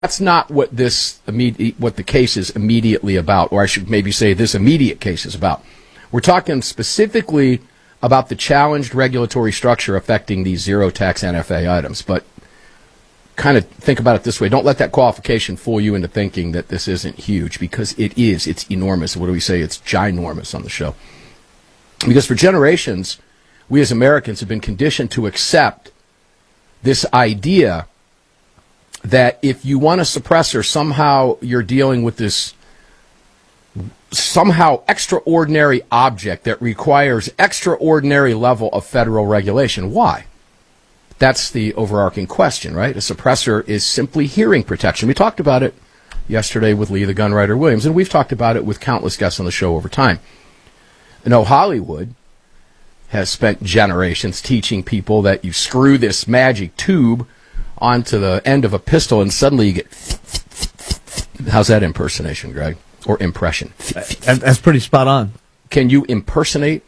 That's not what what the case is immediately about, or I should maybe say this immediate case is about. We're talking specifically about the challenged regulatory structure affecting these zero tax NFA items. But kind of think about it this way. Don't let that qualification fool you into thinking that this isn't huge, because it is. It's enormous. What do we say? It's ginormous on the show. Because for generations, we as Americans have been conditioned to accept this idea that if you want a suppressor, somehow you're dealing with this somehow extraordinary object that requires extraordinary level of federal regulation. Why? That's the overarching question, right? A suppressor is simply hearing protection. We talked about it yesterday with Lee the Gunwriter Williams, and we've talked about it with countless guests on the show over time. You know, Hollywood has spent generations teaching people that you screw this magic tube onto the end of a pistol and suddenly you get... How's that impersonation, Greg? Or impression? That's pretty spot on. Can you impersonate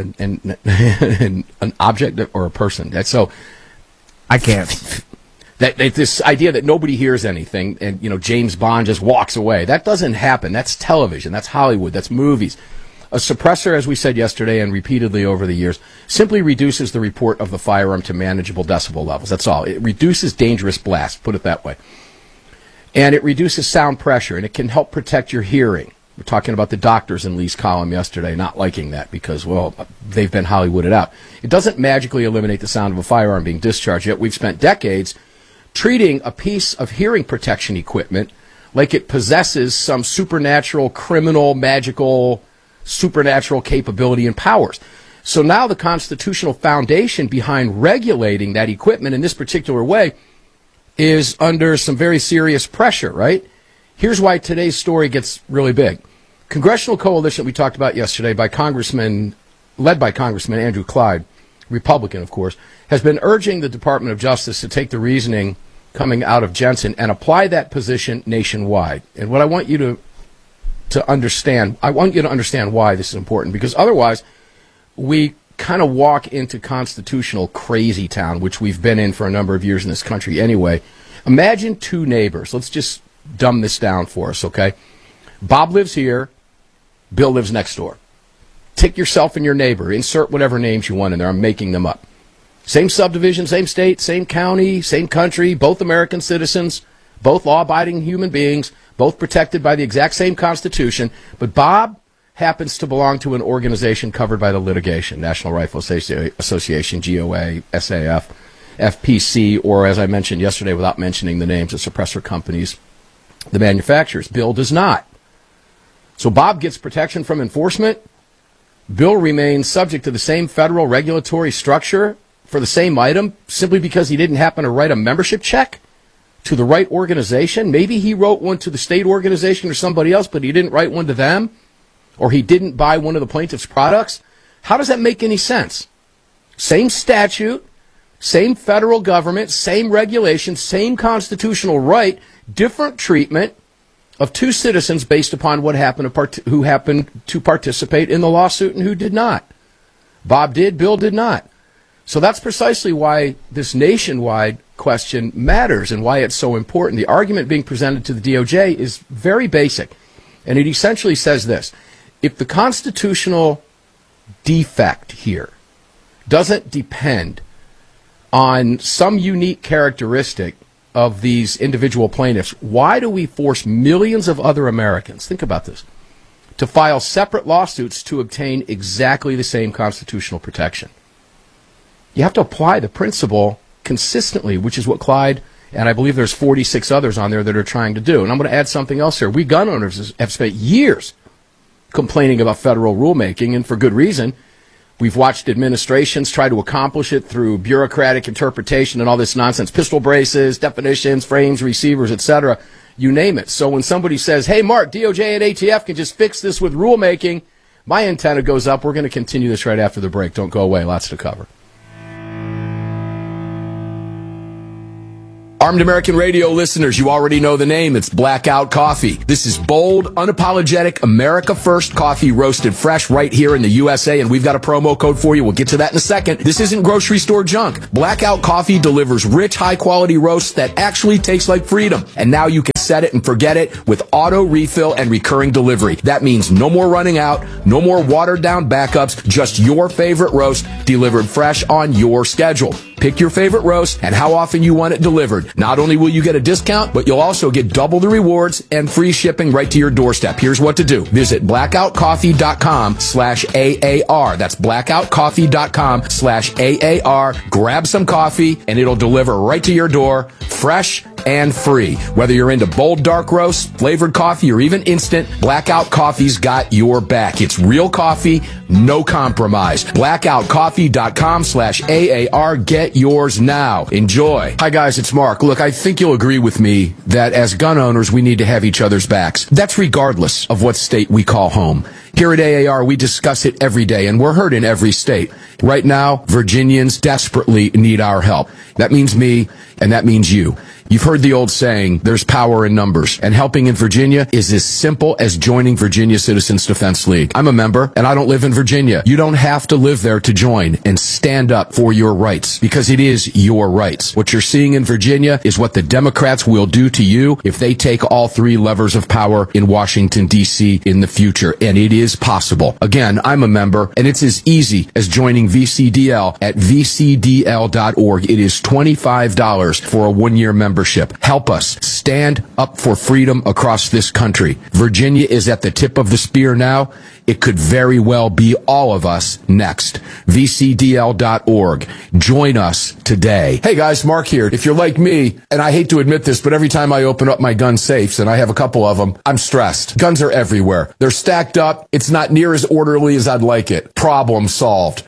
an object or a person? So I can't. This idea that nobody hears anything and, you know, James Bond just walks away. That doesn't happen. That's television. That's Hollywood. That's movies. A suppressor, as we said yesterday and repeatedly over the years, simply reduces the report of the firearm to manageable decibel levels. That's all. It reduces dangerous blast, put it that way. And it reduces sound pressure, and it can help protect your hearing. We're talking about the doctors in Lee's column yesterday not liking that because, well, they've been Hollywooded out. It doesn't magically eliminate the sound of a firearm being discharged, yet we've spent decades treating a piece of hearing protection equipment like it possesses some supernatural, criminal, magical, supernatural capability and powers. So now the constitutional foundation behind regulating that equipment in this particular way is under some very serious pressure, right? Here's why today's story gets really big. Congressional coalition we talked about yesterday led by Congressman Andrew Clyde, Republican, of course, has been urging the Department of Justice to take the reasoning coming out of Jensen and apply that position nationwide. And what I want you to understand, I want you to understand why this is important, because otherwise we kind of walk into constitutional crazy town, which we've been in for a number of years in this country anyway. Imagine two neighbors. Let's just dumb this down for us, okay? Bob lives here. Bill lives next door. Take yourself and your neighbor. Insert whatever names you want in there. I'm making them up. Same subdivision, same state, same county, same country, both American citizens, both law-abiding human beings, both protected by the exact same Constitution, but Bob happens to belong to an organization covered by the litigation, National Rifle Association, GOA, SAF, FPC, or as I mentioned yesterday without mentioning the names of suppressor companies, the manufacturers. Bill does not. So Bob gets protection from enforcement. Bill remains subject to the same federal regulatory structure for the same item simply because he didn't happen to write a membership check to the right organization. Maybe he wrote one to the state organization or somebody else, but he didn't write one to them, or he didn't buy one of the plaintiff's products. How does that make any sense? Same statute, same federal government, same regulation, same constitutional right, different treatment of two citizens based upon what happened who happened to participate in the lawsuit and who did not. Bob did, Bill did not. So that's precisely why this nationwide question matters and why it's so important. The argument being presented to the DOJ is very basic, and it essentially says this: if the constitutional defect here doesn't depend on some unique characteristic of these individual plaintiffs, why do we force millions of other Americans, think about this, to file separate lawsuits to obtain exactly the same constitutional protection? You have to apply the principle consistently, which is what Clyde, and I believe there's 46 others on there that are trying to do. And I'm going to add something else here. We gun owners have spent years complaining about federal rulemaking, and for good reason. We've watched administrations try to accomplish it through bureaucratic interpretation and all this nonsense, pistol braces, definitions, frames, receivers, etc., you name it. So when somebody says, hey, Mark, DOJ and ATF can just fix this with rulemaking, my antenna goes up. We're going to continue this right after the break. Don't go away. Lots to cover. Armed American Radio listeners, you already know the name. It's Blackout Coffee. This is bold, unapologetic, America First coffee roasted fresh right here in the USA, and we've got a promo code for you. We'll get to that in a second. This isn't grocery store junk. Blackout Coffee delivers rich, high-quality roasts that actually taste like freedom. And now you can set it and forget it with auto refill and recurring delivery. That means no more running out, no more watered-down backups, just your favorite roast delivered fresh on your schedule. Pick your favorite roast and how often you want it delivered. Not only will you get a discount, but you'll also get double the rewards and free shipping right to your doorstep. Here's what to do. Visit blackoutcoffee.com/AAR. That's blackoutcoffee.com/AAR. Grab some coffee and it'll deliver right to your door, fresh and free. Whether you're into bold dark roast, flavored coffee, or even instant, Blackout Coffee's got your back. It's real coffee, no compromise. blackoutcoffee.com/AAR. Get yours now. Enjoy. Hi guys, it's Mark. Look, I think you'll agree with me that as gun owners, we need to have each other's backs. That's regardless of what state we call home. Here at AAR, we discuss it every day, and we're heard in every state. Right now, Virginians desperately need our help. That means me, and that means you. You've heard the old saying, there's power in numbers, and helping in Virginia is as simple as joining Virginia Citizens Defense League. I'm a member, and I don't live in Virginia. You don't have to live there to join and stand up for your rights, because it is your rights. What you're seeing in Virginia is what the Democrats will do to you if they take all three levers of power in Washington, D.C. in the future, and it is possible. Again, I'm a member, and it's as easy as joining VCDL at vcdl.org. It is $25 for a one-year membership. Help us stand up for freedom across this country. Virginia is at the tip of the spear now. It could very well be all of us next. VCDL.org. Join us today. Hey guys, Mark here. If you're like me, and I hate to admit this, but every time I open up my gun safes, and I have a couple of them, I'm stressed. Guns are everywhere. They're stacked up. It's not near as orderly as I'd like it. Problem solved.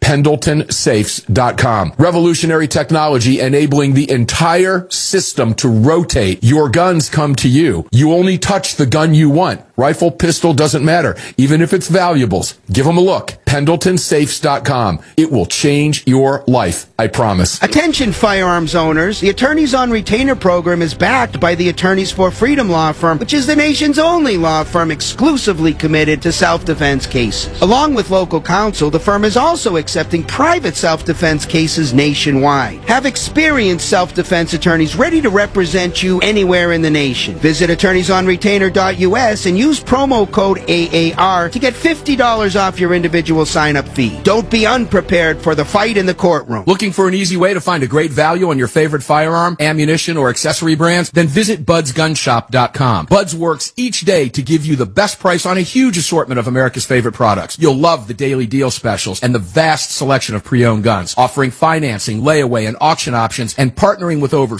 PendletonSafes.com. Revolutionary technology enabling the entire system to rotate. Your guns come to you. You only touch the gun you want. Rifle, pistol, doesn't matter. Even if it's valuables. Give them a look. PendletonSafes.com. It will change your life. I promise. Attention firearms owners. The Attorneys on Retainer program is backed by the Attorneys for Freedom law firm, which is the nation's only law firm exclusively committed to self-defense cases. Along with local counsel, the firm is also accepting private self-defense cases nationwide. Have experienced self-defense attorneys ready to represent you anywhere in the nation. Visit attorneysonretainer.us and use promo code AAR to get $50 off your individual sign-up fee. Don't be unprepared for the fight in the courtroom. Looking for an easy way to find a great value on your favorite firearm, ammunition, or accessory brands? Then visit budsgunshop.com. Buds works each day to give you the best price on a huge assortment of America's favorite products. You'll love the daily deal specials and the vast selection of pre-owned guns, offering financing, layaway, and auction options, and partnering with over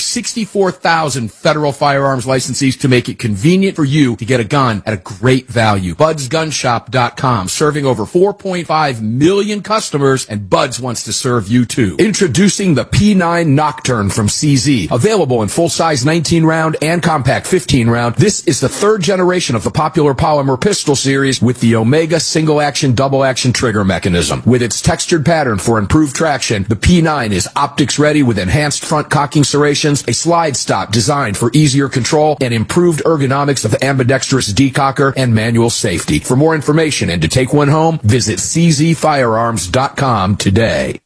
64,000 federal firearms licensees to make it convenient for you to get a gun at a great value. budsgunshop.com, serving over 4.5 million customers, and Buds wants to serve you too. Introducing the P9 Nocturne from CZ. Available in full-size 19-round and compact 15-round, this is the third generation of the popular polymer pistol series with the Omega single-action, double-action trigger mechanism. With its textured pattern for improved traction, the P9 is optics-ready with enhanced front cocking serrations, a slide stop designed for easier control, and improved ergonomics of ambidextrous decocker and manual safety. For more information and to take one home, visit czfirearms.com today.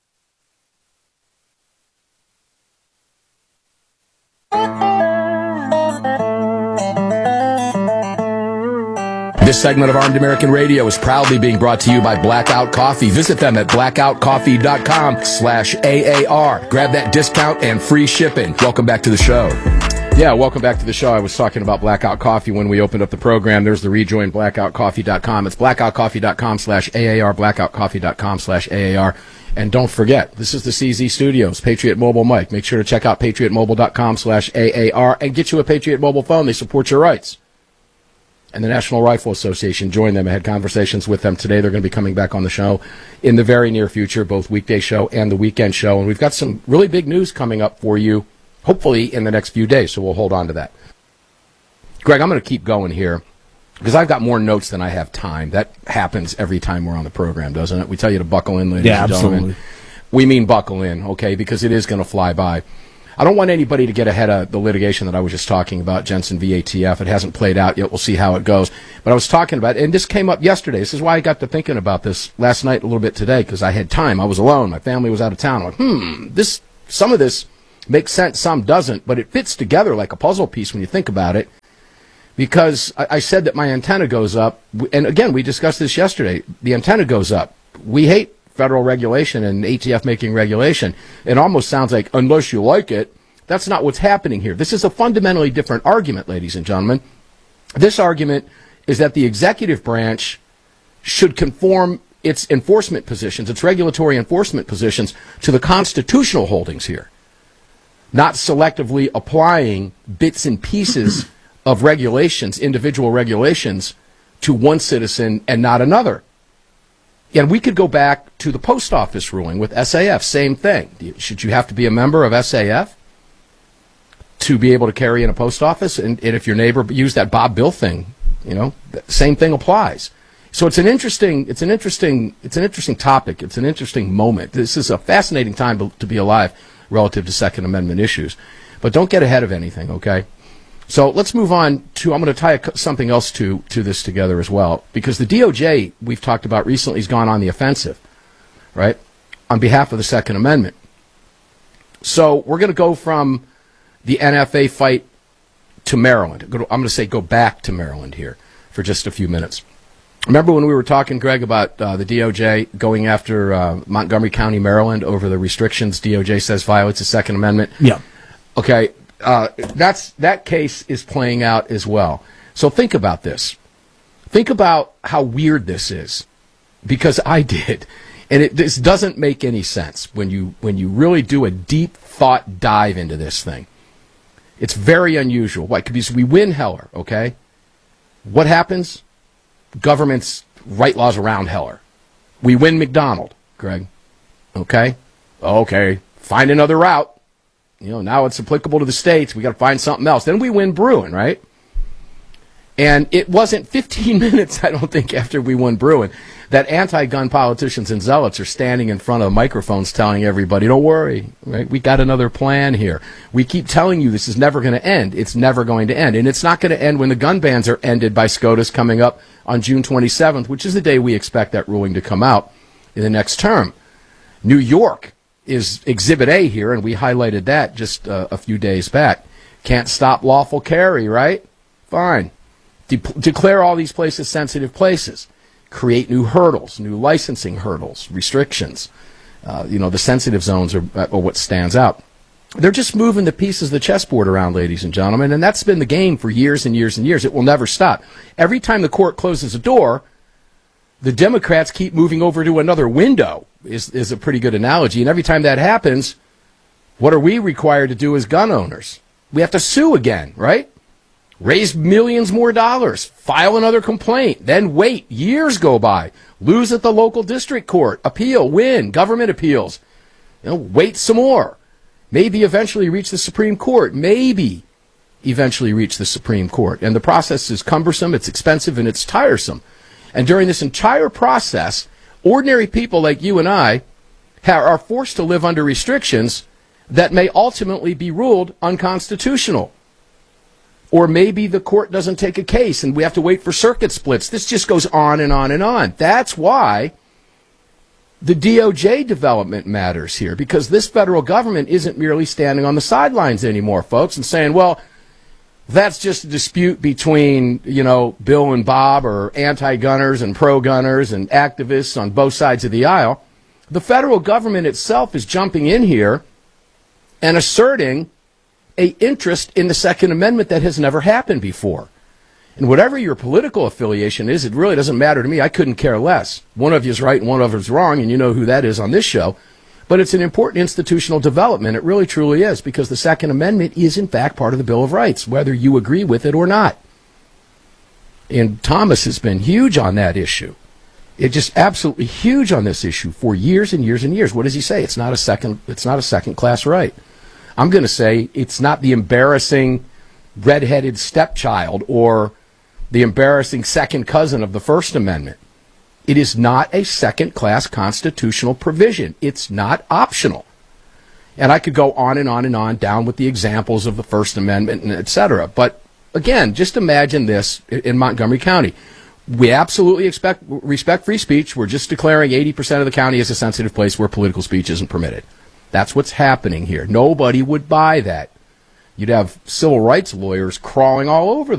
This segment of Armed American Radio is proudly being brought to you by Blackout Coffee. Visit them at blackoutcoffee.com/AAR. Grab that discount and free shipping. Welcome back to the show. Yeah, welcome back to the show. I was talking about Blackout Coffee when we opened up the program. There's the rejoin, blackoutcoffee.com. It's blackoutcoffee.com/AAR, blackoutcoffee.com/AAR. And don't forget, this is the CZ Studios, Patriot Mobile Mike. Make sure to check out patriotmobile.com/AAR and get you a Patriot Mobile phone. They support your rights. And the National Rifle Association, join them. I had conversations with them today. They're going to be coming back on the show in the very near future, both weekday show and the weekend show. And we've got some really big news coming up for you, hopefully in the next few days, so we'll hold on to that. Greg, I'm going to keep going here because I've got more notes than I have time. That happens every time we're on the program, doesn't it? We tell you to buckle in, ladies and gentlemen. Absolutely. We mean buckle in, okay, because it is going to fly by. I don't want anybody to get ahead of the litigation that I was just talking about, Jensen v. ATF. It hasn't played out yet. We'll see how it goes. But I was talking about, and this came up yesterday. This is why I got to thinking about this last night a little bit today, because I had time. I was alone. My family was out of town. I'm like, some of this makes sense, some doesn't, but it fits together like a puzzle piece when you think about it. Because I said that my antenna goes up, and again, we discussed this yesterday. The antenna goes up. We hate federal regulation and ATF making regulation. It almost sounds like, unless you like it. That's not what's happening here. This is a fundamentally different argument, ladies and gentlemen. This argument is that the executive branch should conform its enforcement positions, its regulatory enforcement positions, to the constitutional holdings here, not selectively applying bits and pieces of regulations, individual regulations, to one citizen and not another. And we could go back to the post office ruling with SAF, same thing. Should you have to be a member of SAF to be able to carry in a post office? And if your neighbor used that Bob Bill thing, same thing applies. So it's an interesting topic. It's an interesting moment. This is a fascinating time to be alive relative to Second Amendment issues. But don't get ahead of anything, okay? So let's move on to, I'm going to tie something else to this together as well, because the DOJ, we've talked about recently, has gone on the offensive, right, on behalf of the Second Amendment. So we're going to go from the NFA fight to Maryland. I'm going to say go back to Maryland here for just a few minutes. Remember when we were talking, Greg, about the DOJ going after Montgomery County, Maryland, over the restrictions DOJ says violates the Second Amendment? Yeah. Okay. That case is playing out as well. So think about this. Think about how weird this is, because I did, and this doesn't make any sense when you really do a deep thought dive into this thing. It's very unusual. Why? Because we win Heller. Okay, what happens? Governments write laws around Heller. We win McDonald, Greg. Okay, find another route. Now it's applicable to the states. We got to find something else. Then we win Bruin, right? And it wasn't 15 minutes, I don't think, after we won Bruin, that anti-gun politicians and zealots are standing in front of microphones telling everybody, don't worry, right? We got another plan here. We keep telling you this is never going to end. It's never going to end. And it's not going to end when the gun bans are ended by SCOTUS coming up on June 27th, which is the day we expect that ruling to come out in the next term. New York is Exhibit A here, and we highlighted that just a few days back. Can't stop lawful carry, right? Fine. Declare all these places sensitive places. Create new hurdles, new licensing hurdles, restrictions. The sensitive zones are what stands out. They're just moving the pieces of the chessboard around, ladies and gentlemen, and that's been the game for years and years and years. It will never stop. Every time the court closes a door, the Democrats keep moving over to another window, is a pretty good analogy. And every time that happens, what are we required to do as gun owners? We have to sue again, right? Raise millions more dollars, file another complaint, then wait. Years go by. Lose at the local district court, appeal, win, government appeals. Wait some more. Maybe eventually reach the Supreme Court. Maybe eventually reach the Supreme Court. And the process is cumbersome, it's expensive, and it's tiresome. And during this entire process, ordinary people like you and I are forced to live under restrictions that may ultimately be ruled unconstitutional. Or maybe the court doesn't take a case and we have to wait for circuit splits. This just goes on and on and on. That's why the DOJ development matters here, because this federal government isn't merely standing on the sidelines anymore, folks, and saying, well, that's just a dispute between, Bill and Bob, or anti-gunners and pro-gunners and activists on both sides of the aisle. The federal government itself is jumping in here and asserting an interest in the Second Amendment that has never happened before. And whatever your political affiliation is, it really doesn't matter to me. I couldn't care less. One of you is right and one of you is wrong, and you know who that is on this show. But it's an important institutional development. It really, truly is, because the Second Amendment is, in fact, part of the Bill of Rights, whether you agree with it or not. And Thomas has been huge on that issue. It's just absolutely huge on this issue for years and years and years. What does he say? It's not a second-class right. I'm going to say it's not the embarrassing red-headed stepchild or the embarrassing second cousin of the First Amendment. It is not a second-class constitutional provision. It's not optional. And I could go on and on and on down with the examples of the First Amendment and et cetera. But again, just imagine this in Montgomery County. We absolutely respect free speech. We're just declaring 80% of the county as a sensitive place where political speech isn't permitted. That's what's happening here. Nobody would buy that. You'd have civil rights lawyers crawling all over